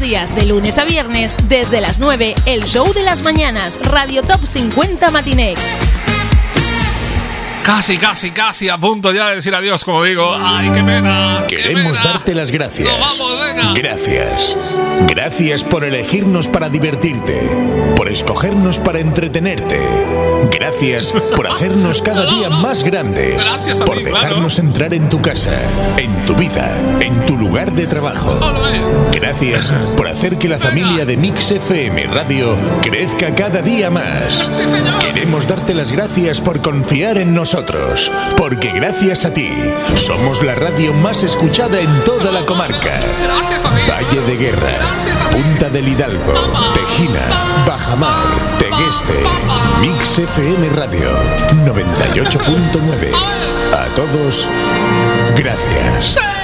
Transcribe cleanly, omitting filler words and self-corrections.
días, de lunes a viernes, desde las 9, el show de las mañanas, Radio Top 50 Matiné. Casi a punto ya de decir adiós, como digo. ¡Ay, qué pena! Queremos darte las gracias. ¡No, vamos, venga! Gracias. Gracias por elegirnos para divertirte, por escogernos para entretenerte. Gracias por hacernos cada día más grandes. Gracias a por ti, dejarnos claro. entrar en tu casa, en tu vida, en tu lugar de trabajo. Gracias por hacer que la familia de Mix FM Radio crezca cada día más. ¡Sí, señor! Queremos darte las gracias por confiar en nosotros, porque gracias a ti somos la radio más escuchada en toda la comarca. Gracias a ti. Valle de Guerra, Gracias a ti. Punta del Hidalgo, Tejina, Bajamar, Tegueste, Mix FM Radio 98.9. A todos, gracias.